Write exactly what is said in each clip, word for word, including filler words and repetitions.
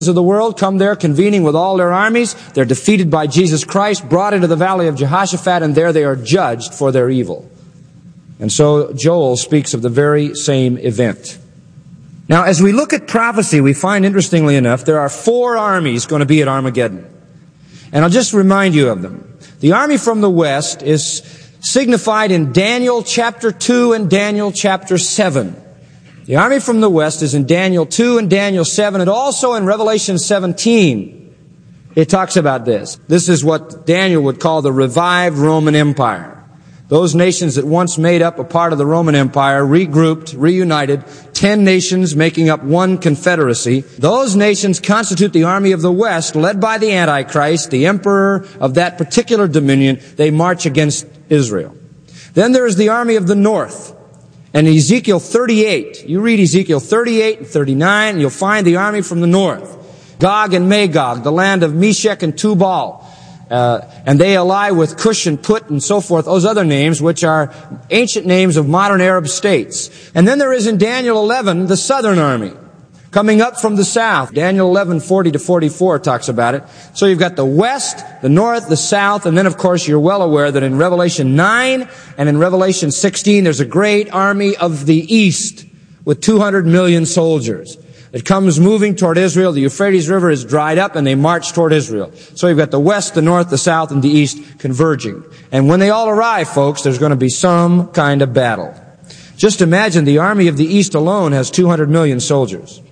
of the world come there convening with all their armies. They're defeated by Jesus Christ, brought into the valley of Jehoshaphat, and there they are judged for their evil. And so Joel speaks of the very same event. Now, as we look at prophecy, we find, interestingly enough, there are four armies going to be at Armageddon. And I'll just remind you of them. The army from the west is signified in Daniel chapter two and Daniel chapter seven. The army from the west is in Daniel two and Daniel seven, and also in Revelation seventeen. It talks about this. This is what Daniel would call the revived Roman Empire. Those nations that once made up a part of the Roman Empire, regrouped, reunited, ten nations making up one confederacy. Those nations constitute the army of the West, led by the Antichrist, the emperor of that particular dominion. They march against Israel. Then there is the army of the North. And Ezekiel thirty-eight, you read Ezekiel thirty-eight and thirty-nine, and you'll find the army from the north. Gog and Magog, the land of Meshech and Tubal. Uh, and they ally with Cush and Put and so forth, those other names, which are ancient names of modern Arab states. And then there is in Daniel eleven, the southern army, coming up from the south. Daniel eleven, forty to forty-four talks about it. So you've got the west, the north, the south, and then of course you're well aware that in Revelation nine and in Revelation sixteen, there's a great army of the east with two hundred million soldiers. It comes moving toward Israel. The Euphrates River is dried up and they march toward Israel. So you've got the west, the north, the south, and the east converging. And when they all arrive, folks, there's going to be some kind of battle. Just imagine the army of the east alone has two hundred million soldiers.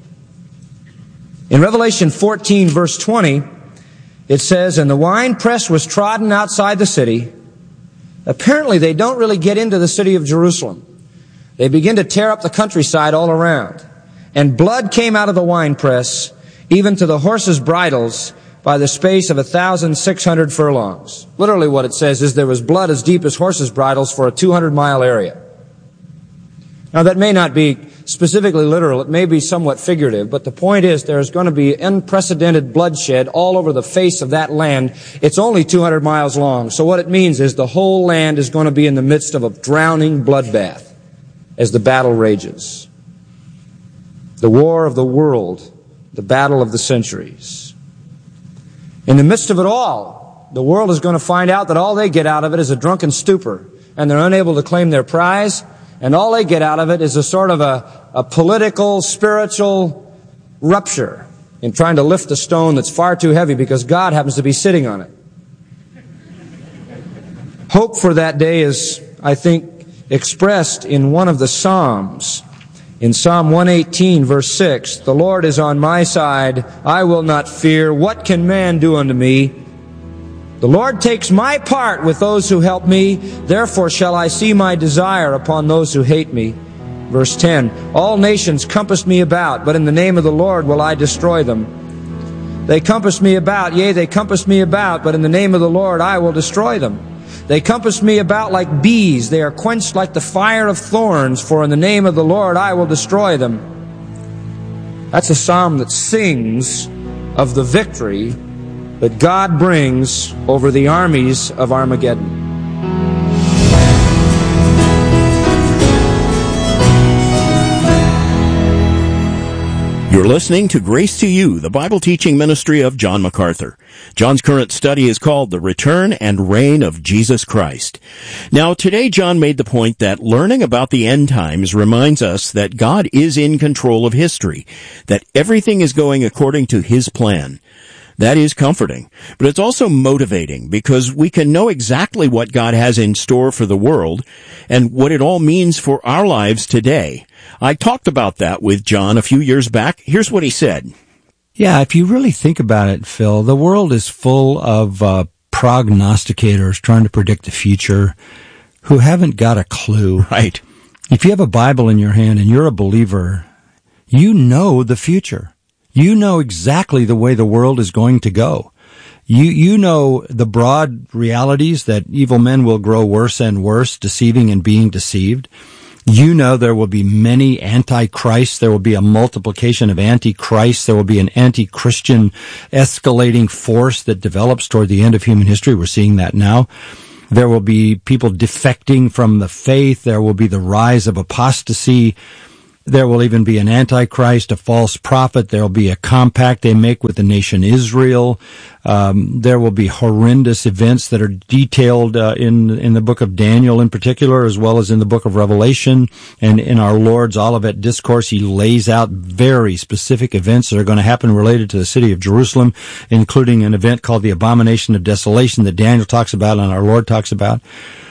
In Revelation fourteen, verse twenty, it says, "And the winepress was trodden outside the city." Apparently, they don't really get into the city of Jerusalem. They begin to tear up the countryside all around. "And blood came out of the winepress, even to the horses' bridles, by the space of a thousand six hundred furlongs." Literally what it says is there was blood as deep as horses' bridles for a two hundred mile area. Now that may not be specifically literal, it may be somewhat figurative, but the point is there's going to be unprecedented bloodshed all over the face of that land. It's only two hundred miles long, so what it means is the whole land is going to be in the midst of a drowning bloodbath as the battle rages. The war of the world, the battle of the centuries. In the midst of it all, the world is going to find out that all they get out of it is a drunken stupor, and they're unable to claim their prize, and all they get out of it is a sort of a, a political, spiritual rupture in trying to lift a stone that's far too heavy because God happens to be sitting on it. Hope for that day is, I think, expressed in one of the Psalms. In Psalm one eighteen, verse six, "The Lord is on my side, I will not fear. What can man do unto me? The Lord takes my part with those who help me. Therefore shall I see my desire upon those who hate me." Verse ten, "All nations compassed me about, but in the name of the Lord will I destroy them. They compassed me about, yea, they compassed me about, but in the name of the Lord I will destroy them. They compass me about like bees. They are quenched like the fire of thorns, for in the name of the Lord I will destroy them." That's a psalm that sings of the victory that God brings over the armies of Armageddon. You're listening to Grace to You, the Bible teaching ministry of John MacArthur. John's current study is called The Return and Reign of Jesus Christ. Now, today John made the point that learning about the end times reminds us that God is in control of history, that everything is going according to His plan. That is comforting, but it's also motivating because we can know exactly what God has in store for the world and what it all means for our lives today. I talked about that with John a few years back. Here's what he said. Yeah, if you really think about it, Phil, the world is full of uh, prognosticators trying to predict the future who haven't got a clue. Right. If you have a Bible in your hand and you're a believer, you know the future. You know exactly the way the world is going to go. You you know the broad realities that evil men will grow worse and worse, deceiving and being deceived. You know there will be many antichrists. There will be a multiplication of antichrists. There will be an anti-Christian escalating force that develops toward the end of human history. We're seeing that now. There will be people defecting from the faith. There will be the rise of apostasy. There will even be an antichrist, a false prophet. There will be a compact they make with the nation Israel. Um, there will be horrendous events that are detailed uh, in in the book of Daniel in particular, as well as in the book of Revelation. And in our Lord's Olivet Discourse, he lays out very specific events that are going to happen related to the city of Jerusalem, including an event called the Abomination of Desolation that Daniel talks about and our Lord talks about.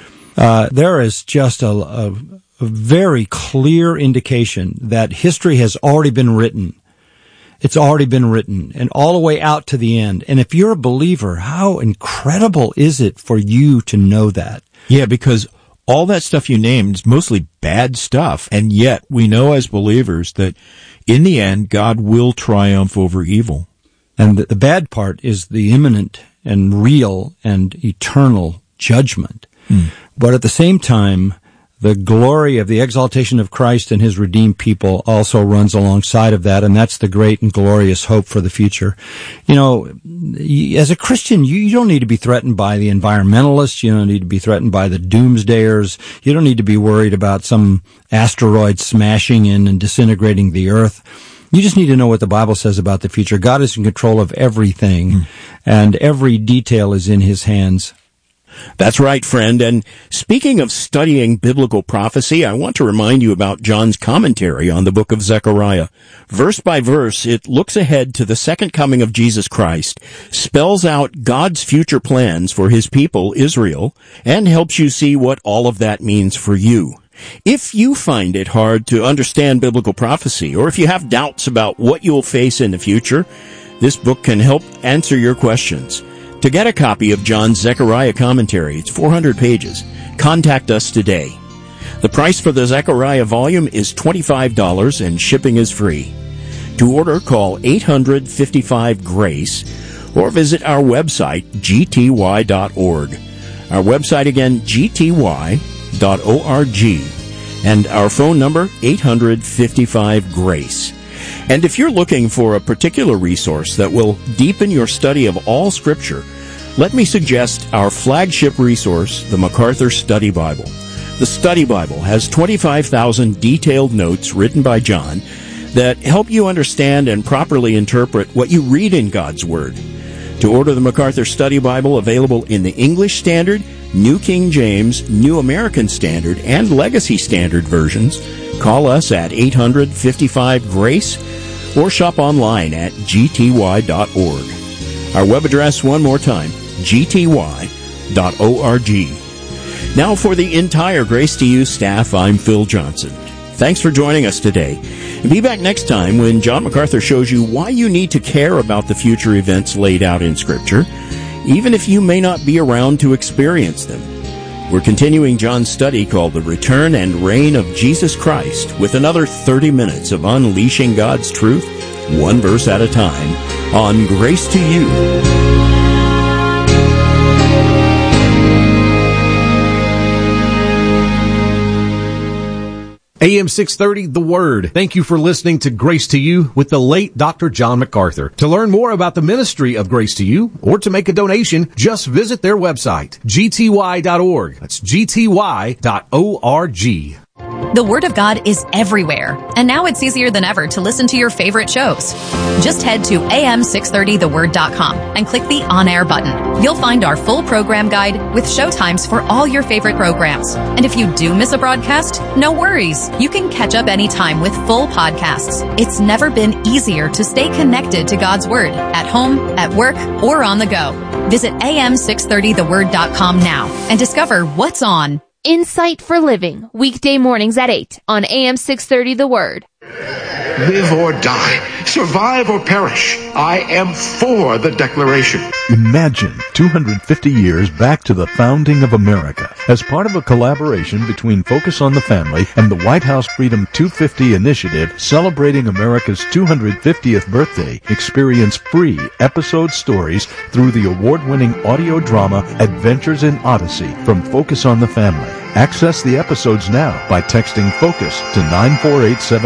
Uh, there is just a, a, a very clear indication that history has already been written. It's already been written, and all the way out to the end. And if you're a believer, how incredible is it for you to know that? Yeah, because all that stuff you named is mostly bad stuff, and yet we know as believers that in the end, God will triumph over evil. And the, the bad part is the imminent and real and eternal judgment. Hmm. But at the same time, the glory of the exaltation of Christ and his redeemed people also runs alongside of that, and that's the great and glorious hope for the future. You know, as a Christian, you, you don't need to be threatened by the environmentalists. You don't need to be threatened by the doomsdayers. You don't need to be worried about some asteroid smashing in and disintegrating the earth. You just need to know what the Bible says about the future. God is in control of everything, mm. and every detail is in his hands. That's right, friend. And speaking of studying biblical prophecy, I want to remind you about John's commentary on the book of Zechariah. Verse by verse, it looks ahead to the second coming of Jesus Christ, spells out God's future plans for his people, Israel, and helps you see what all of that means for you. If you find it hard to understand biblical prophecy, or if you have doubts about what you'll face in the future, this book can help answer your questions. To get a copy of John's Zechariah commentary, it's four hundred pages. Contact us today. The price for the Zechariah volume is twenty-five dollars and shipping is free. To order, call eight hundred, fifty-five, GRACE or visit our website, g t y dot org. Our website again, g t y dot org, and our phone number, eight hundred, fifty-five, GRACE. And if you're looking for a particular resource that will deepen your study of all Scripture, let me suggest our flagship resource, the MacArthur Study Bible. The Study Bible has twenty-five thousand detailed notes written by John that help you understand and properly interpret what you read in God's Word. To order the MacArthur Study Bible, available in the English Standard, New King James, New American Standard, and Legacy Standard versions, call us at eight hundred, fifty-five, GRACE or shop online at g t y dot org. Our web address, one more time, g t y dot org. Now for the entire Grace to You staff, I'm Phil Johnson. Thanks for joining us today. And be back next time when John MacArthur shows you why you need to care about the future events laid out in Scripture, even if you may not be around to experience them. We're continuing John's study called The Return and Reign of Jesus Christ with another thirty minutes of unleashing God's truth, one verse at a time, on Grace to You. A M six thirty, The Word. Thank you for listening to Grace to You with the late Doctor John MacArthur. To learn more about the ministry of Grace to You or to make a donation, just visit their website, g t y dot org. That's g t y dot org. The Word of God is everywhere, and now it's easier than ever to listen to your favorite shows. Just head to a m six thirty the word dot com and click the On-Air button. You'll find our full program guide with show times for all your favorite programs. And if you do miss a broadcast, no worries. You can catch up anytime with full podcasts. It's never been easier to stay connected to God's Word at home, at work, or on the go. Visit a m six thirty the word dot com now and discover what's on. Insight for Living, weekday mornings at eight on A M six thirty The Word. Live or die, survive or perish, I am for the Declaration. Imagine two hundred fifty years back to the founding of America. As part of a collaboration between Focus on the Family and the White House Freedom two fifty initiative celebrating America's two hundred fiftieth birthday, experience free episode stories through the award-winning audio drama Adventures in Odyssey from Focus on the Family. Access the episodes now by texting FOCUS to nine four eight seven eight.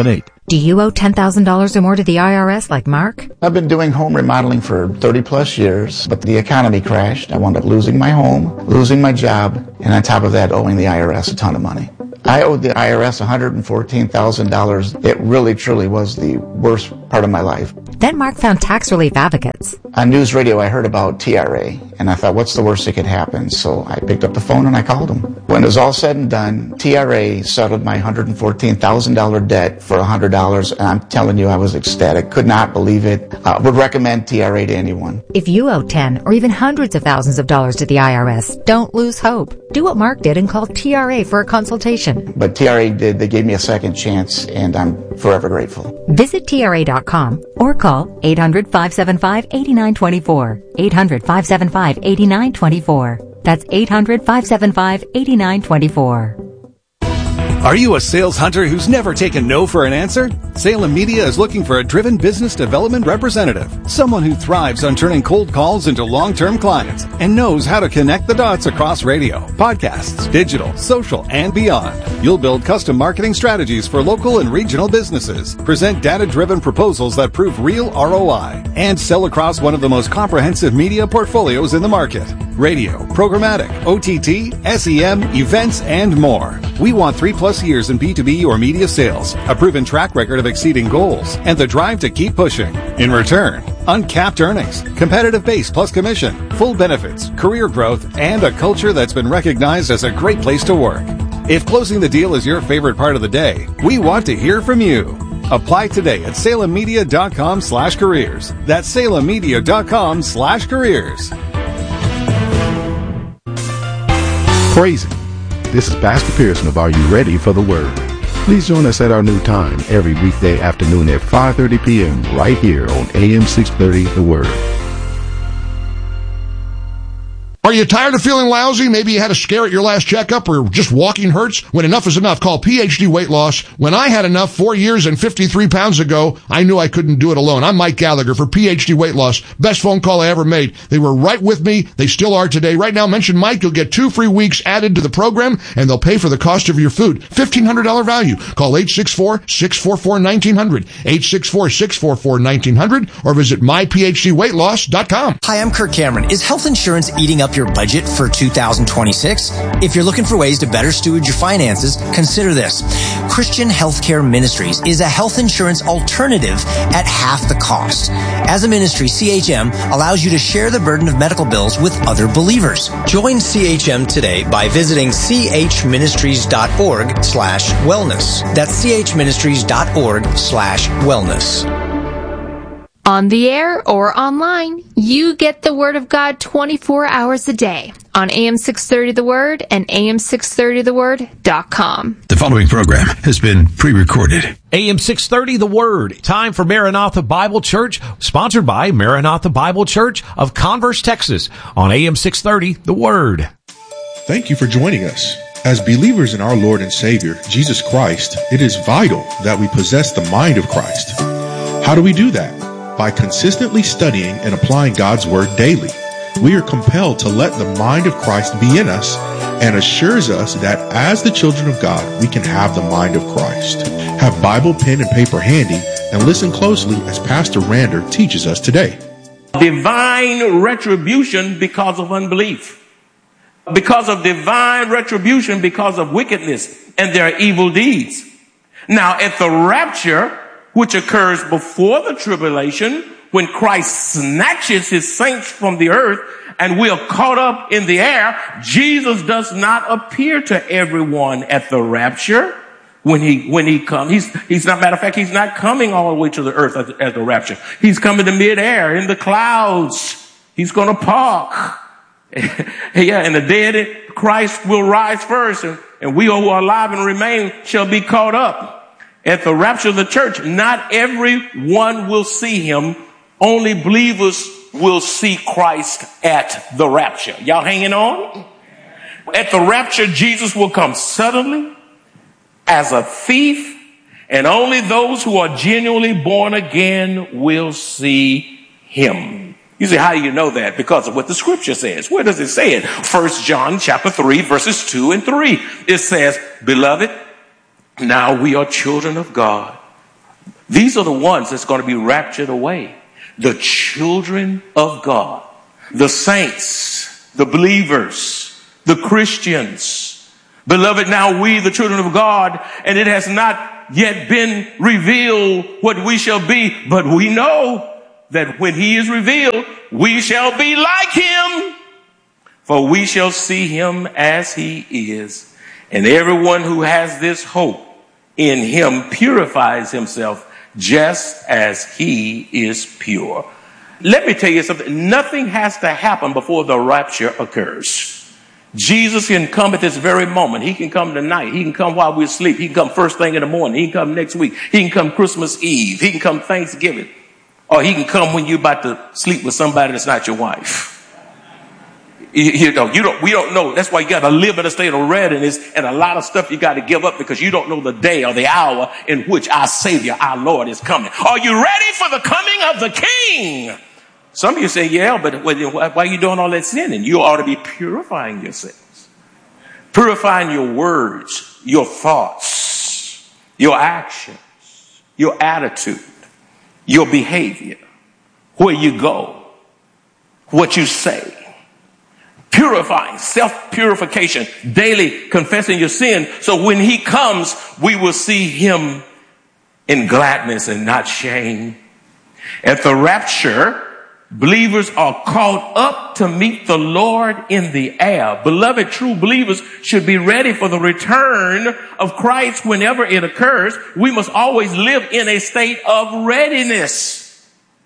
Do you owe ten thousand dollars or more to the I R S like Mark? I've been doing home remodeling for thirty plus years, but the economy crashed. I wound up losing my home, losing my job, and on top of that, owing the I R S a ton of money. I owed the I R S one hundred fourteen thousand dollars. It really, truly was the worst part of my life. Then Mark found tax relief advocates. On news radio, I heard about T R A, and I thought, what's the worst that could happen? So I picked up the phone and I called them. When it was all said and done, T R A settled my one hundred fourteen thousand dollars debt for one hundred dollars, and I'm telling you, I was ecstatic. Could not believe it. Uh, would recommend T R A to anyone. If you owe ten or even hundreds of thousands of dollars to the I R S, don't lose hope. Do what Mark did and call T R A for a consultation. But T R A did. They gave me a second chance, and I'm forever grateful. Visit T R A dot com or call eight hundred, five seven five, eight nine two four. eight hundred, five seven five, eight nine two four. That's eight hundred, five seven five, eight nine two four. Are you a sales hunter who's never taken no for an answer? Salem Media is looking for a driven business development representative, someone who thrives on turning cold calls into long-term clients and knows how to connect the dots across radio, podcasts, digital, social, and beyond. You'll build custom marketing strategies for local and regional businesses, present data-driven proposals that prove real R O I, and sell across one of the most comprehensive media portfolios in the market. Radio, programmatic, O T T, S E M, events, and more. We want three plus years in B two B or media sales, a proven track record of exceeding goals, and the drive to keep pushing. In return, uncapped earnings, competitive base plus commission, full benefits, career growth, and a culture that's been recognized as a great place to work. If closing the deal is your favorite part of the day, we want to hear from you. Apply today at salem media dot com slash careers. That's salem media dot com slash careers. Praise Him. This is Pastor Pearson of Are You Ready for the Word? Please join us at our new time every weekday afternoon at five thirty p.m. right here on A M six thirty The Word. Are you tired of feeling lousy? Maybe you had a scare at your last checkup or just walking hurts? When enough is enough, call P H D Weight Loss. When I had enough four years and fifty-three pounds ago, I knew I couldn't do it alone. I'm Mike Gallagher for P H D Weight Loss. Best phone call I ever made. They were right with me. They still are today. Right now, mention Mike. You'll get two free weeks added to the program, and they'll pay for the cost of your food. fifteen hundred dollars value. Call eight six four, six four four, one nine zero zero, eight six four, six four four, one nine zero zero, or visit my p h d weight loss dot com. Hi, I'm Kirk Cameron. Is health insurance eating up your budget for two thousand twenty-six? If you're looking for ways to better steward your finances, consider this. Christian Healthcare Ministries is a health insurance alternative at half the cost. As a ministry, C H M allows you to share the burden of medical bills with other believers. Join C H M today by visiting c h ministries dot org slash wellness. That's c h ministries dot org slash wellness. On the air or online, you get the Word of God twenty-four hours a day on A M six thirty The Word and A M six thirty the word dot com. The following program has been pre-recorded. A M six thirty The Word. Time for Maranatha Bible Church, sponsored by Maranatha Bible Church of Converse, Texas, on A M six thirty The Word. Thank you for joining us. As believers in our Lord and Savior, Jesus Christ, it is vital that we possess the mind of Christ. How do we do that? By consistently studying and applying God's Word daily. We are compelled to let the mind of Christ be in us, and assures us that as the children of God, we can have the mind of Christ. Have Bible, pen, and paper handy, and listen closely as Pastor Rander teaches us today. Divine retribution because of unbelief. Because of divine retribution because of wickedness and their evil deeds. Now, at the rapture, which occurs before the tribulation, when Christ snatches his saints from the earth and we are caught up in the air, Jesus does not appear to everyone at the rapture when he, when he comes. He's, he's not, matter of fact, he's not coming all the way to the earth at, at the rapture. He's coming to midair in the clouds. He's going to park. Yeah, and the dead, Christ will rise first, and, and we who are alive and remain shall be caught up. At the rapture of the church, not everyone will see him. Only believers will see Christ at the rapture. Y'all hanging on? At the rapture, Jesus will come suddenly as a thief, and only those who are genuinely born again will see him. You say, how do you know that? Because of what the scripture says. Where does it say it? First John chapter three, verses two and three. It says, beloved, now we are children of God, These are the ones that's going to be raptured away. The children of God, the saints, the believers, the Christians. Beloved, now we, the children of God, and it has not yet been revealed what we shall be, but we know that when he is revealed, we shall be like him, for we shall see him as he is. And everyone who has this hope in him purifies himself just as he is pure. Let me tell you something. Nothing has to happen before the rapture occurs. Jesus can come at this very moment. He can come tonight. He can come while we sleep. He can come first thing in the morning. He can come next week. He can come Christmas Eve. He can come Thanksgiving. Or he can come when you're about to sleep with somebody that's not your wife. You, you know, you don't, we don't know. That's why you got to live in a state of readiness, and a lot of stuff you got to give up because you don't know the day or the hour in which our Savior, our Lord, is coming. Are you ready for the coming of the King? Some of you say, yeah, but why are you doing all that sinning? You ought to be purifying yourselves. Purifying your words, your thoughts, your actions, your attitude, your behavior, where you go, what you say. Purifying, self-purification, daily confessing your sin. So when he comes, we will see him in gladness and not shame. At the rapture, believers are called up to meet the Lord in the air. Beloved, true believers should be ready for the return of Christ whenever it occurs. We must always live in a state of readiness.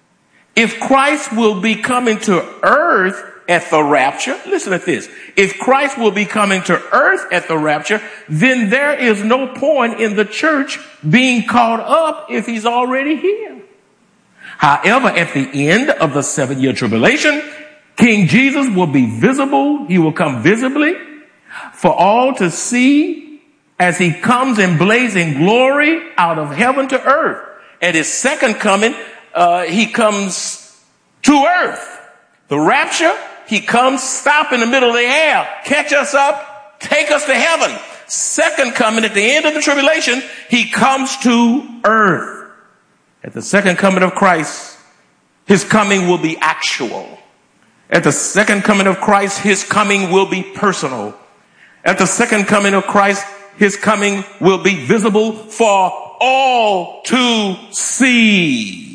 If Christ will be coming to earth at the rapture, listen to this. If Christ will be coming to earth at the rapture, then there is no point in the church being caught up if he's already here. However, at the end of the seven-year tribulation, King Jesus will be visible. He will come visibly for all to see as he comes in blazing glory out of heaven to earth. At his second coming, uh, he comes to earth. The rapture, he comes, stop in the middle of the air, catch us up, take us to heaven. Second coming, at the end of the tribulation, he comes to earth. At the second coming of Christ, his coming will be actual. At the second coming of Christ, his coming will be personal. At the second coming of Christ, his coming will be visible for all to see.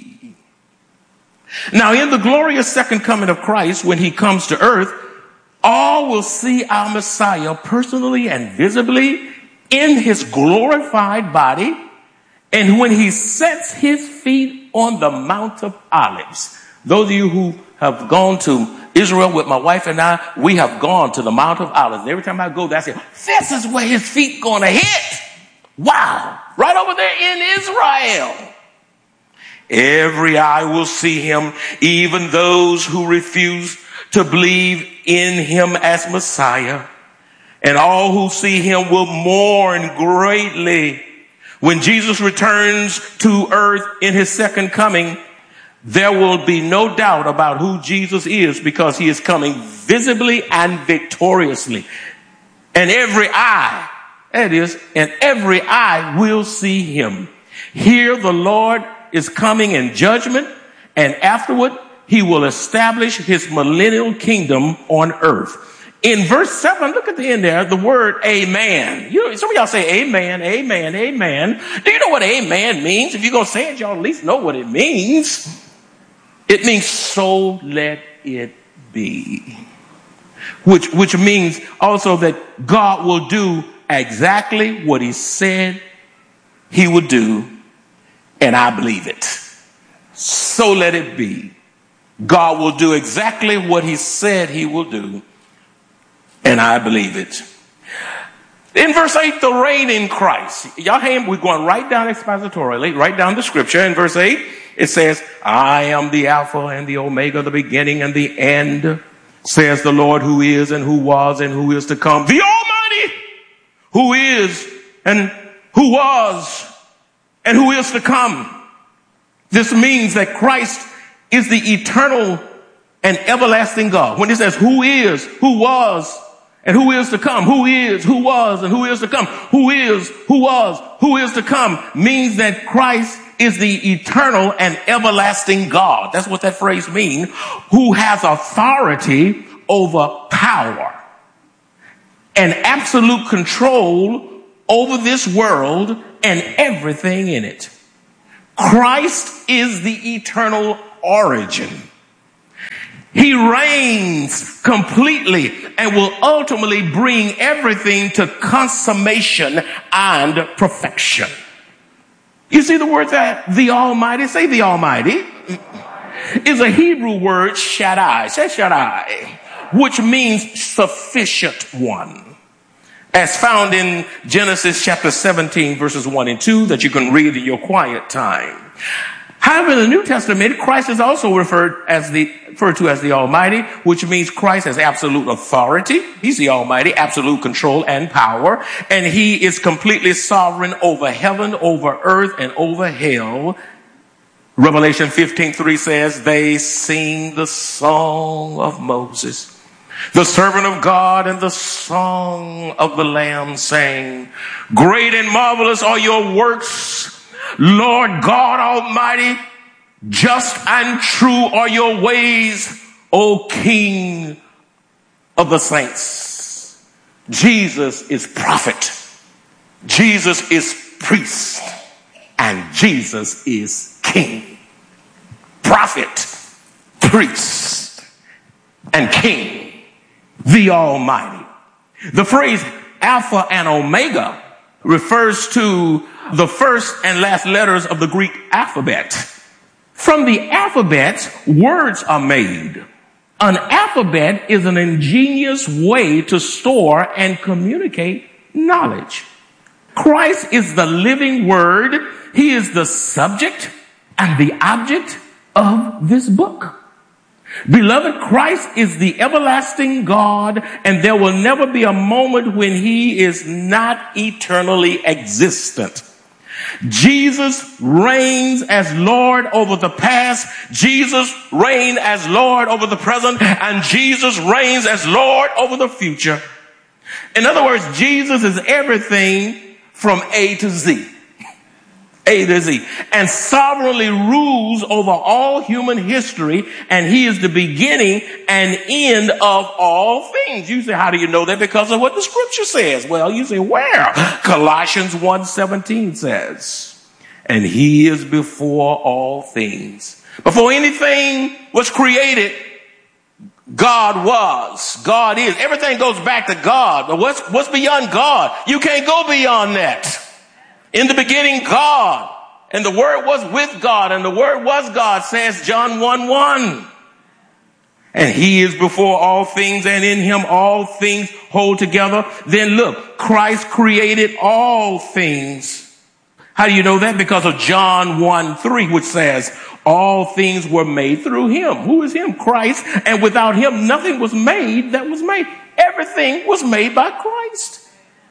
Now, in the glorious second coming of Christ, when he comes to earth, all will see our Messiah personally and visibly in his glorified body. And when he sets his feet on the Mount of Olives, those of you who have gone to Israel with my wife and I, we have gone to the Mount of Olives. Every time I go there, I say, this is where his feet going to hit. Wow. Right over there in Israel. Every eye will see him, even those who refuse to believe in him as Messiah. And all who see him will mourn greatly. When Jesus returns to earth in his second coming, there will be no doubt about who Jesus is because he is coming visibly and victoriously. And every eye, that is, and every eye will see him. Here the Lord is coming in judgment, and afterward he will establish his millennial kingdom on earth. In verse seven, look at the end there, the word amen. You know, some of y'all say amen, amen, amen. Do you know what amen means? If you're going to say it, y'all at least know what it means. It means so let it be. Which, which means also that God will do exactly what he said he would do. And I believe it. So let it be. God will do exactly what he said he will do. And I believe it. In verse eight, the reign in Christ. Y'all, we're going right down expositorily, right down the scripture. In verse eight, it says, I am the Alpha and the Omega, the beginning and the end, says the Lord who is and who was and who is to come. The Almighty, who is and who was and who is to come. This means that Christ is the eternal and everlasting God. When it says who is, who was, and who is to come, who is, who was, and who is to come, who is, who was, who is to come, means that Christ is the eternal and everlasting God. That's what that phrase means. Who has authority over power and absolute control over this world and everything in it. Christ is the eternal origin. He reigns completely and will ultimately bring everything to consummation and perfection. You see the word that the Almighty, say the Almighty, is a Hebrew word, Shaddai, say Shaddai, which means sufficient one. As found in Genesis chapter seventeen, verses one and two, that you can read in your quiet time. However, in the New Testament, Christ is also referred as the referred to as the Almighty, which means Christ has absolute authority. He's the Almighty, absolute control and power, and he is completely sovereign over heaven, over earth, and over hell. Revelation fifteen three says, they sing the song of Moses, the servant of God, and the song of the Lamb, saying, great and marvelous are your works, Lord God Almighty. Just and true are your ways, O King of the saints. Jesus is prophet, Jesus is priest, and Jesus is king. Prophet, priest, and king, the Almighty. The phrase Alpha and Omega refers to the first and last letters of the Greek alphabet. From the alphabet, words are made. An alphabet is an ingenious way to store and communicate knowledge. Christ is the living word. He is the subject and the object of this book. Beloved, Christ is the everlasting God, and there will never be a moment when he is not eternally existent. Jesus reigns as Lord over the past. Jesus reigns as Lord over the present, and Jesus reigns as Lord over the future. In other words, Jesus is everything from A to Z. A to Z, and sovereignly rules over all human history, and he is the beginning and end of all things. You say, how do you know that? Because of what the scripture says. Well, you say, where? Colossians one seventeen says, and he is before all things. Before anything was created, God was. God is. Everything goes back to God. But what's, what's beyond God? You can't go beyond that. In the beginning, God, and the Word was with God, and the Word was God, says John one one. And he is before all things, and in him all things hold together. Then look, Christ created all things. How do you know that? Because of John one three, which says, all things were made through him. Who is him? Christ. And without him, nothing was made that was made. Everything was made by Christ.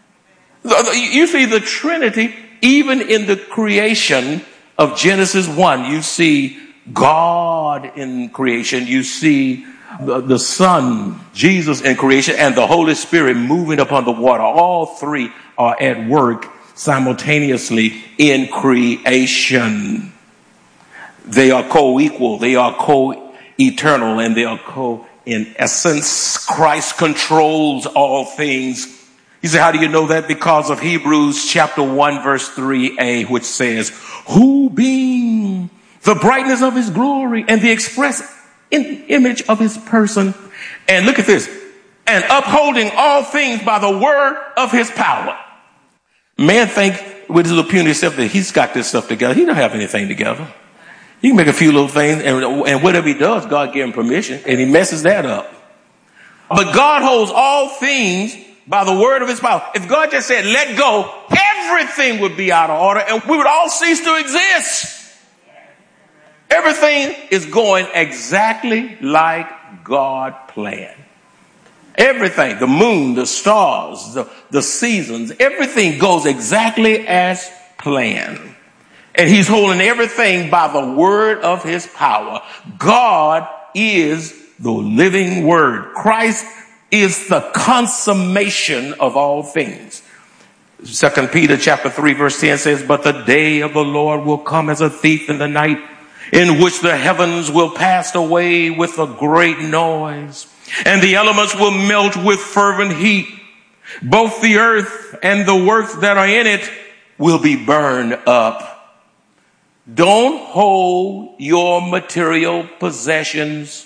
You see the Trinity. Even in the creation of Genesis one, you see God in creation. You see the, the Son, Jesus in creation, and the Holy Spirit moving upon the water. All three are at work simultaneously in creation. They are co-equal. They are co-eternal, and they are co-in essence. Christ controls all things. You say, how do you know that? Because of Hebrews chapter one, verse three a, which says, who being the brightness of his glory and the express in image of his person. And look at this. And upholding all things by the word of his power. Man think with his little puny self that he's got this stuff together. He don't have anything together. He can make a few little things, and, and whatever he does, God give him permission, and he messes that up. But God holds all things by the word of his power. If God just said, let go, everything would be out of order and we would all cease to exist. Everything is going exactly like God planned. Everything, the moon, the stars, the, the seasons, everything goes exactly as planned. And he's holding everything by the word of his power. God is the living word. Christ is the consummation of all things. Second Peter chapter three verse ten says, but the day of the Lord will come as a thief in the night, in which the heavens will pass away with a great noise, and the elements will melt with fervent heat. Both the earth and the works that are in it will be burned up. Don't hold your material possessions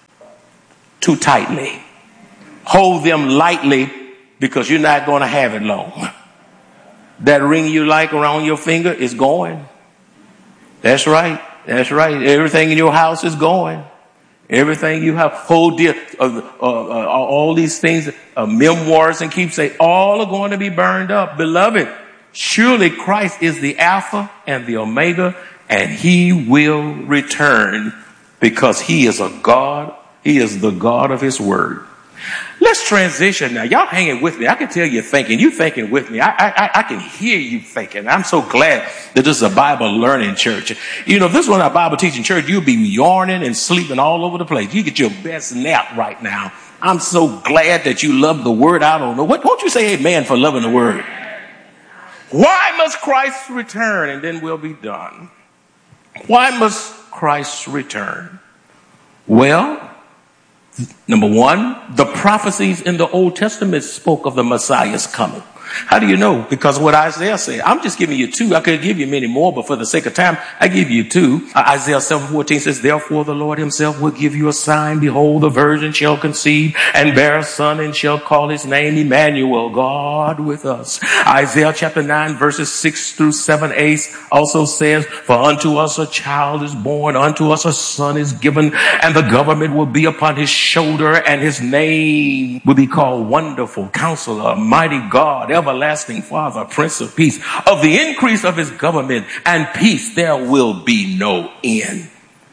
too tightly. Hold them lightly, because you're not going to have it long. That ring you like around your finger is going. That's right. That's right. Everything in your house is going. Everything you have, hold dear, uh, uh, uh, all these things, uh, memoirs and keepsake, all are going to be burned up. Beloved, surely Christ is the Alpha and the Omega, and he will return, because he is a God. He is the God of his word. Let's transition now. Y'all hanging with me. I can tell you're thinking. You're thinking with me. I, I, I can hear you thinking. I'm so glad that this is a Bible learning church. You know, if this was a Bible teaching church, you'd be yarning and sleeping all over the place. You get your best nap right now. I'm so glad that you love the word. I don't know. What, won't you say amen for loving the word? Why must Christ return? And then we'll be done. Why must Christ return? Well, number one, the prophecies in the Old Testament spoke of the Messiah's coming. How do you know? Because what Isaiah said. I'm just giving you two. I could give you many more, but for the sake of time, I give you two. Uh, Isaiah seven fourteen says, therefore the Lord himself will give you a sign. Behold, the virgin shall conceive and bear a son, and shall call his name Emmanuel, God with us. Isaiah chapter nine verses six through seven a also says, for unto us a child is born, unto us a son is given, and the government will be upon his shoulder, and his name will be called Wonderful Counselor, Mighty God, Everlasting Father, Prince of Peace. Of the increase of his government and peace there will be no end.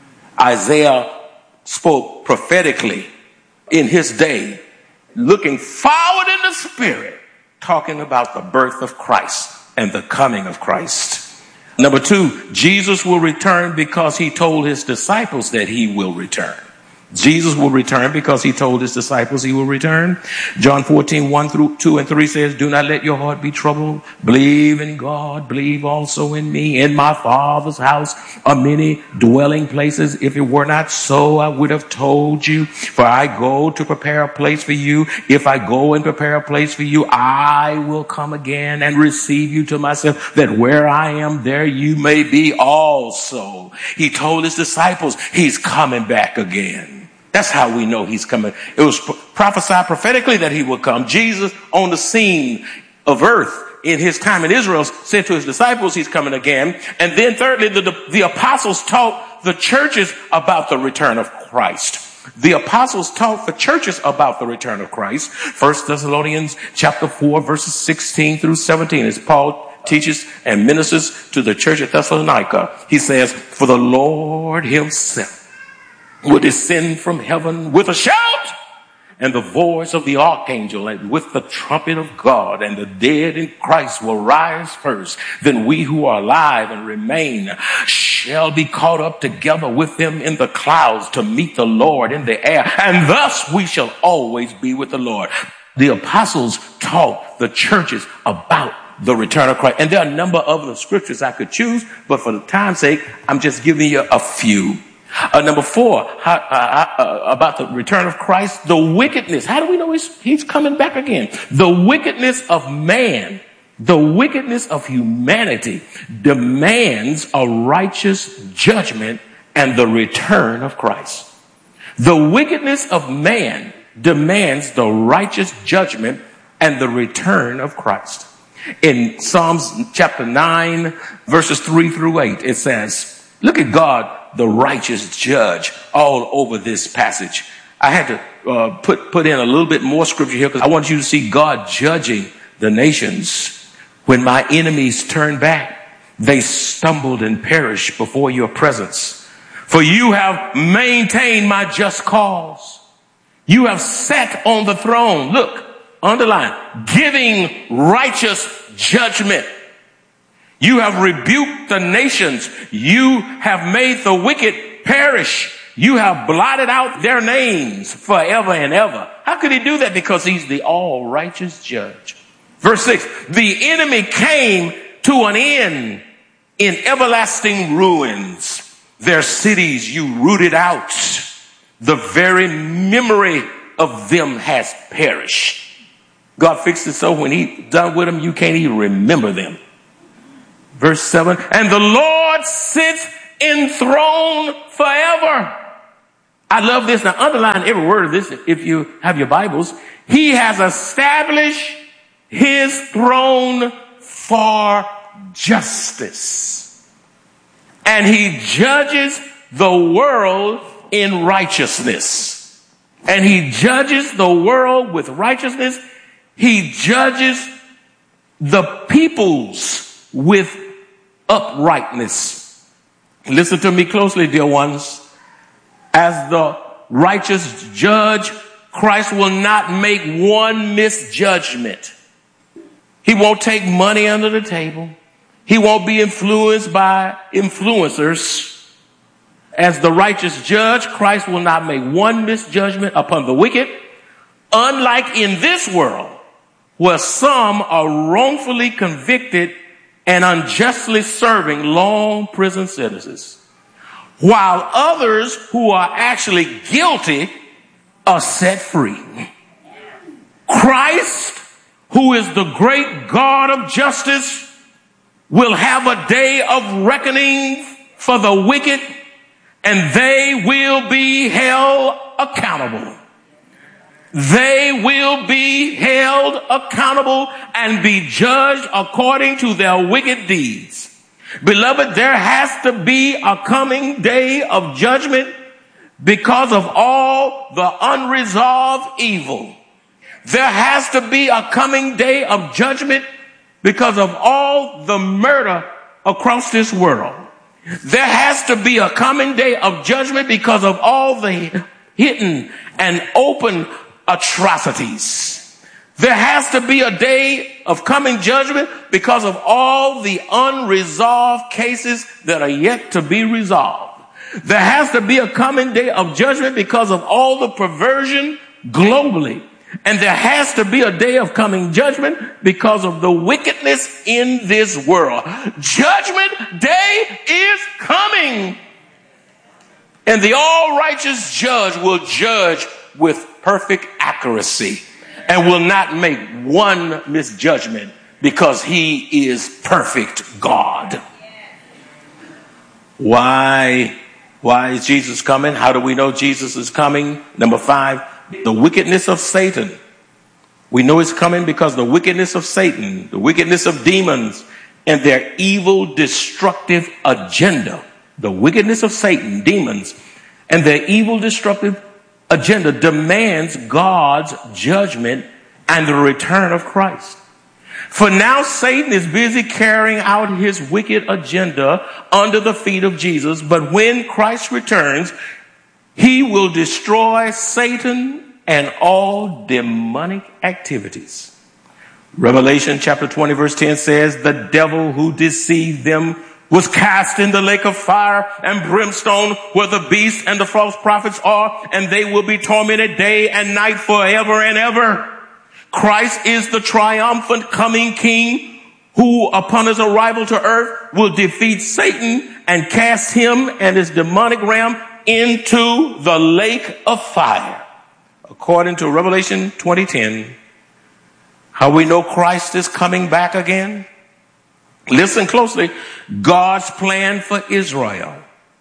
Isaiah spoke prophetically in his day, looking forward in the spirit, talking about the birth of Christ and the coming of Christ. Number two, Jesus will return because he told his disciples that he will return. Jesus will return because he told his disciples he will return. John fourteen, one through two and three says, do not let your heart be troubled. Believe in God. Believe also in me. In my Father's house are many dwelling places. If it were not so, I would have told you. For I go to prepare a place for you. If I go and prepare a place for you, I will come again and receive you to myself, that where I am, there you may be also. He told his disciples he's coming back again. That's how we know he's coming. It was prophesied prophetically that he would come. Jesus on the scene of earth in his time in Israel said to his disciples he's coming again. And then thirdly, the, the, the apostles taught the churches about the return of Christ. The apostles taught the churches about the return of Christ. First Thessalonians chapter four verses sixteen through seventeen, as Paul teaches and ministers to the church at Thessalonica. He says, for the Lord himself will descend from heaven with a shout and the voice of the archangel and with the trumpet of God, and the dead in Christ will rise first. Then we who are alive and remain shall be caught up together with them in the clouds to meet the Lord in the air, and thus we shall always be with the Lord. The apostles taught the churches about the return of Christ. And there are a number of other scriptures I could choose, but for the time's sake, I'm just giving you a few. Uh, number four, how, uh, uh, about the return of Christ, the wickedness. How do we know he's, he's coming back again? The wickedness of man, the wickedness of humanity demands a righteous judgment and the return of Christ. The wickedness of man demands the righteous judgment and the return of Christ. In Psalms chapter nine, verses three through eight, it says, look at God, the righteous judge, all over this passage. I had to uh, put put in a little bit more scripture here because I want you to see God judging the nations. When my enemies turned back, they stumbled and perished before your presence. For you have maintained my just cause. You have sat on the throne. Look, underline, giving righteous judgment. You have rebuked the nations. You have made the wicked perish. You have blotted out their names forever and ever. How could he do that? Because he's the all righteous judge. Verse six, the enemy came to an end in everlasting ruins. Their cities you rooted out. The very memory of them has perished. God fixed it so when he done with them, you can't even remember them. Verse seven, and the Lord sits enthroned forever. I love this. Now underline every word of this if you have your Bibles. He has established his throne for justice, and he judges the world in righteousness. And he judges the world with righteousness. He judges the peoples with uprightness. Listen to me closely, dear ones. As the righteous judge, Christ will not make one misjudgment. He won't take money under the table. He won't be influenced by influencers. As the righteous judge, Christ will not make one misjudgment upon the wicked, unlike in this world, where some are wrongfully convicted and unjustly serving long prison sentences, while others who are actually guilty are set free. Christ, who is the great God of justice, will have a day of reckoning for the wicked, and they will be held accountable. They will be held accountable and be judged according to their wicked deeds. Beloved, there has to be a coming day of judgment because of all the unresolved evil. There has to be a coming day of judgment because of all the murder across this world. There has to be a coming day of judgment because of all the hidden and open atrocities. There has to be a day of coming judgment because of all the unresolved cases that are yet to be resolved. There has to be a coming day of judgment because of all the perversion globally. And there has to be a day of coming judgment because of the wickedness in this world. Judgment day is coming. And the all-righteous judge will judge with perfect accuracy and will not make one misjudgment because he is perfect God. Why? Why is Jesus coming? How do we know Jesus is coming? Number five, the wickedness of Satan. We know it's coming because the wickedness of Satan, the wickedness of demons, and their evil, destructive agenda. The wickedness of Satan, demons, and their evil, destructive agenda demands God's judgment and the return of Christ. For now, Satan is busy carrying out his wicked agenda under the feet of Jesus. But when Christ returns, he will destroy Satan and all demonic activities. Revelation chapter twenty verse ten says, the devil who deceived them was cast in the lake of fire and brimstone where the beast and the false prophets are, and they will be tormented day and night forever and ever. Christ is the triumphant coming king who upon his arrival to earth will defeat Satan and cast him and his demonic realm into the lake of fire. According to Revelation twenty ten, how we know Christ is coming back again? Listen closely. God's plan for Israel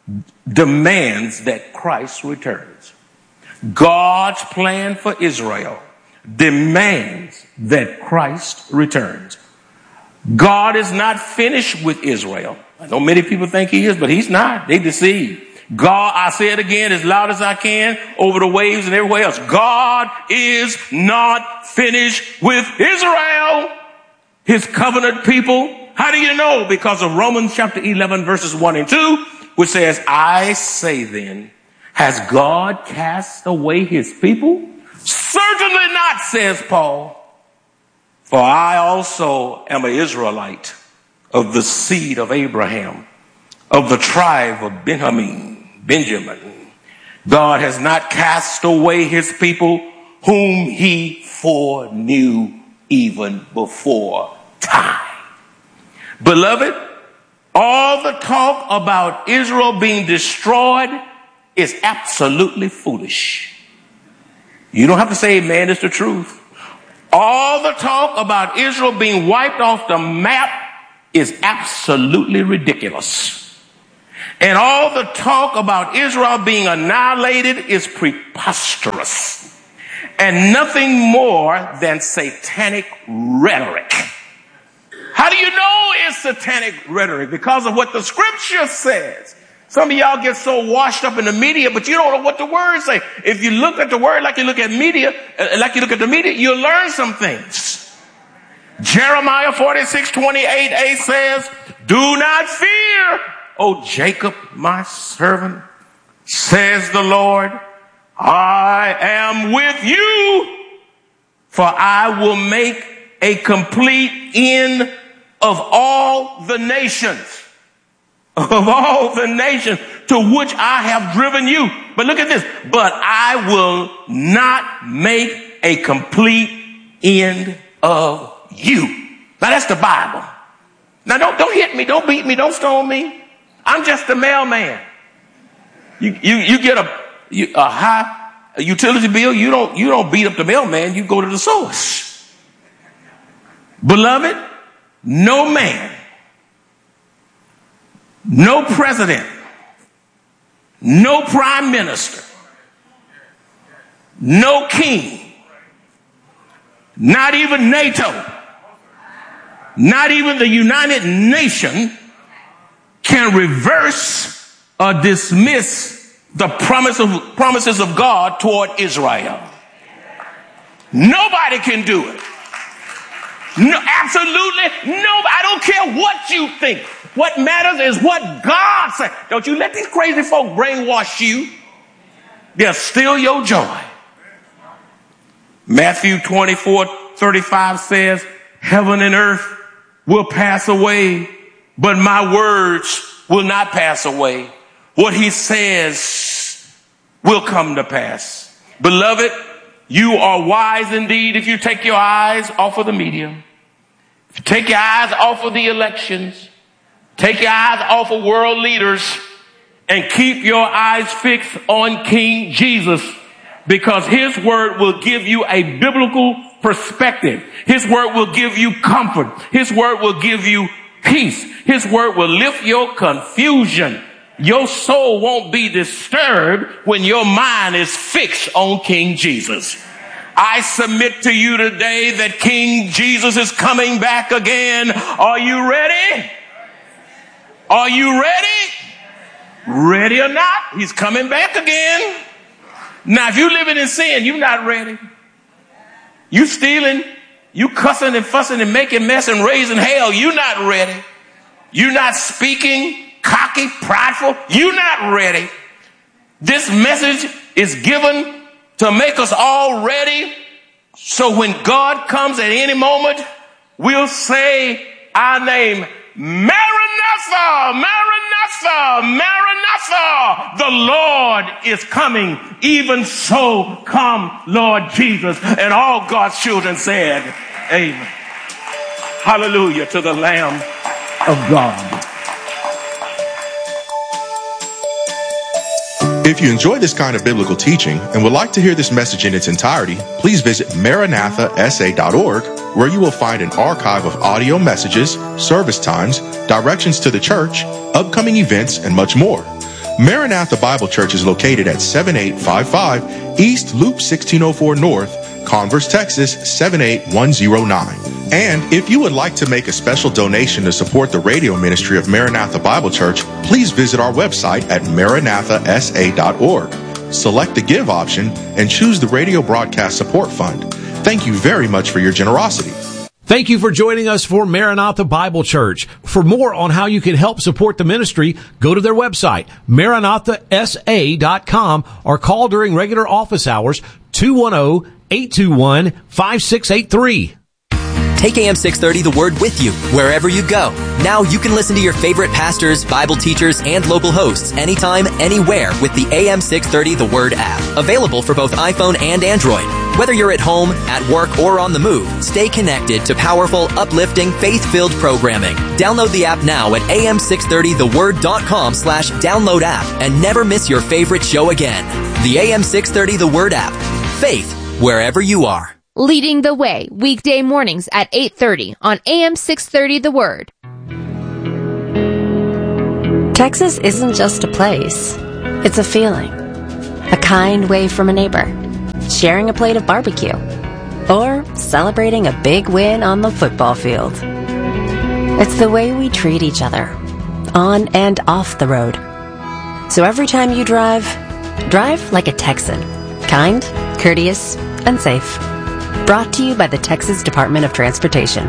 demands that Christ returns. God's plan for Israel demands that Christ returns. God is not finished with Israel. I know many people think he is, but he's not. They deceive. God, I say it again as loud as I can over the waves and everywhere else. God is not finished with Israel, his covenant people. How do you know? Because of Romans chapter eleven verses one and two, which says, I say then, has God cast away his people? Certainly not, says Paul. For I also am an Israelite of the seed of Abraham, of the tribe of Benjamin, Benjamin. God has not cast away his people whom he foreknew even before time. Beloved, all the talk about Israel being destroyed is absolutely foolish. You don't have to say amen, it's the truth. All the talk about Israel being wiped off the map is absolutely ridiculous. And all the talk about Israel being annihilated is preposterous. And nothing more than satanic rhetoric. How do you know it's satanic rhetoric? Because of what the scripture says. Some of y'all get so washed up in the media, but you don't know what the words say. If you look at the word like you look at media, uh, like you look at the media, you'll learn some things. Jeremiah forty-six twenty-eight a says, do not fear, O Jacob, my servant, says the Lord, I am with you, for I will make a complete end of all the nations. Of all the nations to which I have driven you. But look at this. But I will not make a complete end of you. Now that's the Bible. Now don't, don't hit me. Don't beat me. Don't stone me. I'm just a mailman. You, you, you get a, you, a high a utility bill. You don't, you don't beat up the mailman. You go to the source. Beloved, no man, no president, no prime minister, no king, not even NATO, not even the United Nations can reverse or dismiss the promise of, promises of God toward Israel. Nobody can do it. No, absolutely no. I don't care what you think. What matters is what God said. Don't you let these crazy folk brainwash you. They'll steal your joy. Matthew twenty-four thirty-five says, heaven and earth will pass away, but my words will not pass away. What he says will come to pass. Beloved, you are wise indeed if you take your eyes off of the media. If you take your eyes off of the elections, take your eyes off of world leaders, and keep your eyes fixed on King Jesus, because his word will give you a biblical perspective. His word will give you comfort. His word will give you peace. His word will lift your confusion. Your soul won't be disturbed when your mind is fixed on King Jesus. I submit to you today that King Jesus is coming back again. Are you ready? Are you ready? Ready or not, he's coming back again. Now, if you're living in sin, you're not ready. You stealing, you cussing and fussing and making mess and raising hell, you're not ready. You're not speaking, cocky, prideful, you're not ready. This message is given to make us all ready, so when God comes at any moment, we'll say our name, Maranatha, Maranatha, Maranatha. The Lord is coming. Even so, come, Lord Jesus. And all God's children said, amen. Hallelujah to the Lamb of God. If you enjoy this kind of biblical teaching and would like to hear this message in its entirety, please visit maranatha s a dot org, where you will find an archive of audio messages, service times, directions to the church, upcoming events, and much more. Maranatha Bible Church is located at seventy-eight fifty-five East Loop sixteen oh four North, Converse, Texas seven eight one zero nine. And if you would like to make a special donation to support the radio ministry of Maranatha Bible Church, please visit our website at maranatha s a dot org. Select the Give option and choose the Radio Broadcast Support Fund. Thank you very much for your generosity. Thank you for joining us for Maranatha Bible Church. For more on how you can help support the ministry, go to their website, maranatha s a dot com, or call during regular office hours, two one zero, eight two one, five six eight three. Take A M six thirty The Word with you wherever you go. Now you can listen to your favorite pastors, Bible teachers, and local hosts anytime, anywhere with the A M six thirty The Word app. Available for both iPhone and Android. Whether you're at home, at work, or on the move, stay connected to powerful, uplifting, faith-filled programming. Download the app now at a m six thirty the word dot com slash download app and never miss your favorite show again. The A M six thirty The Word app. Faith wherever you are. Leading the Way, weekday mornings at eight thirty on A M six thirty The Word. Texas isn't just a place. It's a feeling. A kind wave from a neighbor. Sharing a plate of barbecue. Or celebrating a big win on the football field. It's the way we treat each other. On and off the road. So every time you drive, drive like a Texan. Kind, courteous, and safe. Brought to you by the Texas Department of Transportation.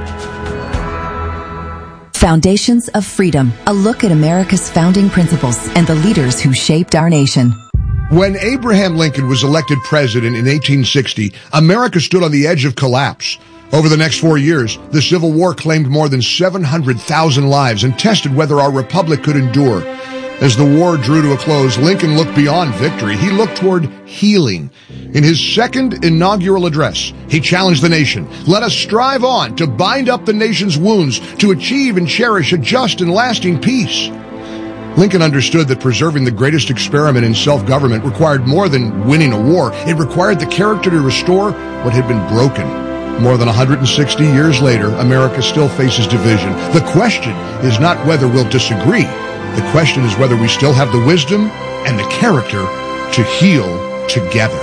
Foundations of Freedom, a look at America's founding principles and the leaders who shaped our nation. When Abraham Lincoln was elected president in eighteen sixty, America stood on the edge of collapse. Over the next four years, the Civil War claimed more than seven hundred thousand lives and tested whether our republic could endure. As the war drew to a close, Lincoln looked beyond victory. He looked toward healing. In his second inaugural address, he challenged the nation. Let us strive on to bind up the nation's wounds, to achieve and cherish a just and lasting peace. Lincoln understood that preserving the greatest experiment in self-government required more than winning a war. It required the character to restore what had been broken. More than one hundred sixty years later, America still faces division. The question is not whether we'll disagree. The question is whether we still have the wisdom and the character to heal together.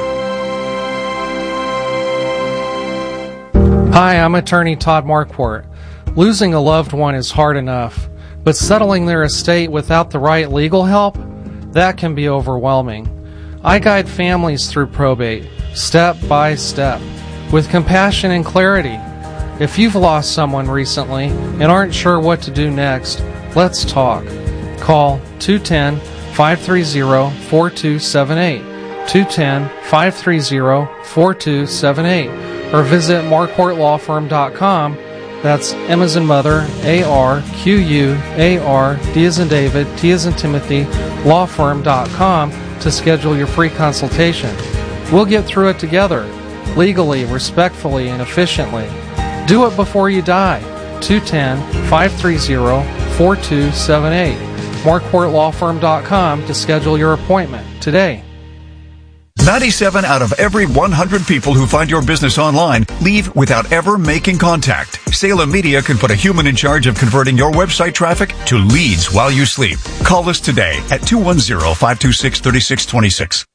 Hi, I'm attorney Todd Marquardt. Losing a loved one is hard enough, but settling their estate without the right legal help, that can be overwhelming. I guide families through probate, step by step, with compassion and clarity. If you've lost someone recently and aren't sure what to do next, let's talk. Call two one zero, five three zero, four two seven eight, two one zero, five three zero, four two seven eight, or visit marquardt law firm dot com. That's M as in mother, A R Q U A R, D as in David, T as in Timothy, law firm dot com to schedule your free consultation. We'll get through it together, legally, respectfully, and efficiently. Do it before you die. two one zero, five three zero, four two seven eight. marquardt law firm dot com to schedule your appointment today. ninety-seven out of every one hundred people who find your business online leave without ever making contact. Salem Media can put a human in charge of converting your website traffic to leads while you sleep. Call us today at two one zero, five two six, three six two six.